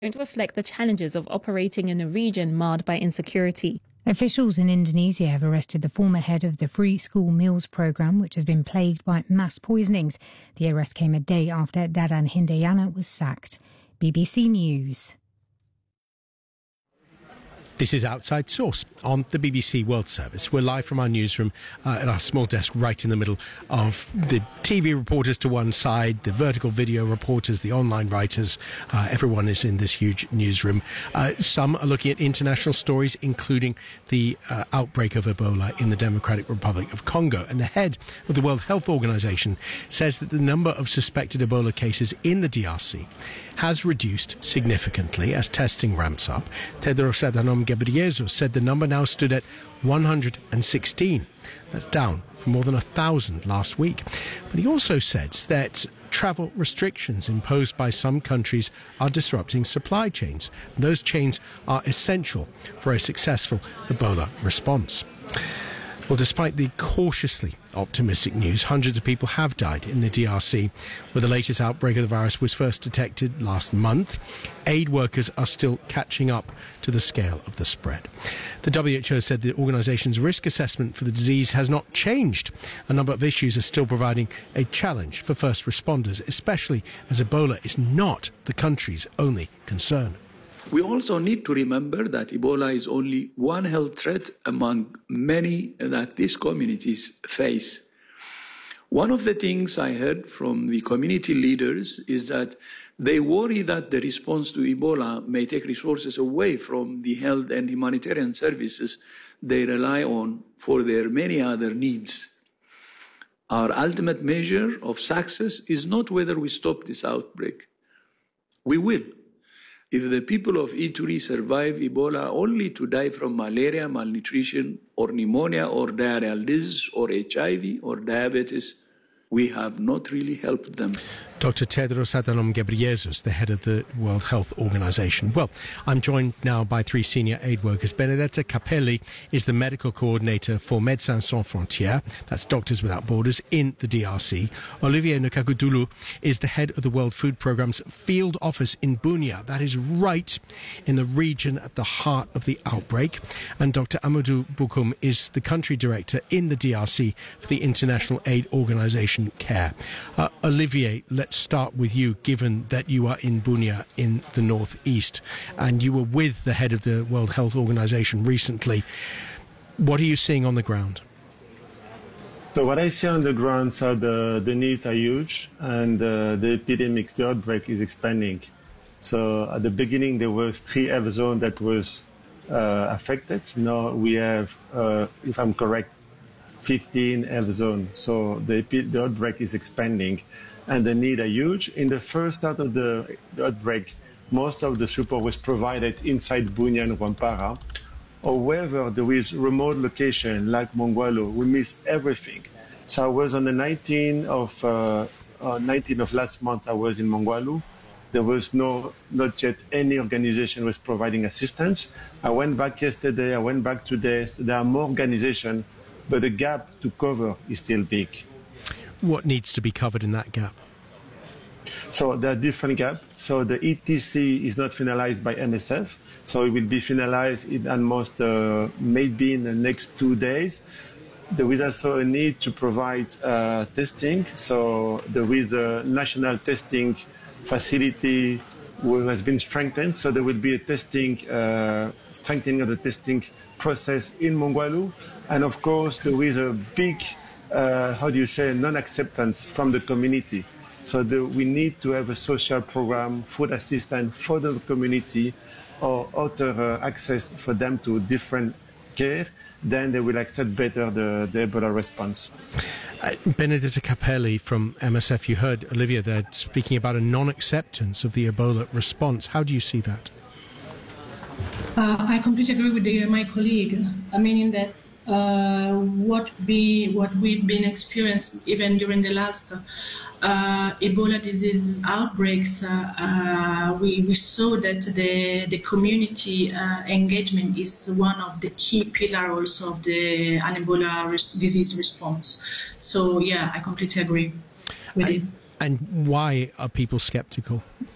don't reflect the challenges of operating in a region marred by insecurity. Officials in Indonesia have arrested the former head of the free school meals programme, which has been plagued by mass poisonings. The arrest came a day after Dadan Hindayana was sacked. BBC News. This is Outside Source on the BBC World Service. We're live from our newsroom at our small desk right in the middle of the TV reporters to one side, the vertical video reporters, the online writers. Everyone is in this huge newsroom. Some are looking at international stories, including the outbreak of Ebola in the Democratic Republic of Congo. And the head of the World Health Organization says that the number of suspected Ebola cases in the DRC has reduced significantly as testing ramps up. Tedros Adhanom Ghebreyesus said the number now stood at 116. That's down from more than 1,000 last week. But he also said that travel restrictions imposed by some countries are disrupting supply chains. Those chains are essential for a successful Ebola response. Well, despite the cautiously optimistic news, hundreds of people have died in the DRC, where the latest outbreak of the virus was first detected last month. Aid workers are still catching up to the scale of the spread. The WHO said the organisation's risk assessment for the disease has not changed. A number of issues are still providing a challenge for first responders, especially as Ebola is not the country's only concern. We also need to remember that Ebola is only one health threat among many that these communities face. One of the things I heard from the community leaders is that they worry that the response to Ebola may take resources away from the health and humanitarian services they rely on for their many other needs. Our ultimate measure of success is not whether we stop this outbreak. We will. If the people of Ituri survive Ebola only to die from malaria, malnutrition, or pneumonia, or diarrheal disease, or HIV, or diabetes, we have not really helped them. Dr. Tedros Adhanom Ghebreyesus, the head of the World Health Organization. Well, I'm joined now by three senior aid workers. Benedetta Capelli is the medical coordinator for Médecins Sans Frontières, that's Doctors Without Borders, in the DRC. Olivier Nkakudulu is the head of the World Food Programme's field office in Bunia, that is right in the region at the heart of the outbreak. And Dr. Amadou Bokoum is the country director in the DRC for the international aid organization CARE. Olivier, let's start with you, given that you are in Bunia in the northeast and you were with the head of the World Health Organization recently. What are you seeing on the ground? So what I see on the ground, so the needs are huge and the epidemic, the outbreak is expanding. So at the beginning there was 3 F zones that was affected. Now we have, if I'm correct, 15 F zones. So the outbreak is expanding and the needs are huge. In the first start of the outbreak, most of the support was provided inside Bunia and Rwampara. However, there is remote location like Mongwalo, we missed everything. So I was on the 19th of last month, I was in Mongwalo. There was not yet any organization was providing assistance. I went back yesterday, I went back today. So there are more organizations, but the gap to cover is still big. What needs to be covered in that gap? So there are different gaps. So the ETC is not finalized by MSF. So it will be finalized in almost maybe in the next 2 days. There is also a need to provide testing. So there is a national testing facility which has been strengthened. So there will be a testing, strengthening of the testing process in Mongwalo. And of course, there is a big non-acceptance from the community. So we need to have a social program, food assistance for the community, or other access for them to different care. Then they will accept better the Ebola response. Benedetta Capelli from MSF, you heard Olivia there speaking about a non-acceptance of the Ebola response. How do you see that? I completely agree with my colleague. Meaning that what we've been experiencing even during the last Ebola disease outbreaks, we saw that the community engagement is one of the key pillars also of the Ebola disease response. So yeah, I completely agree with it. And why are people skeptical?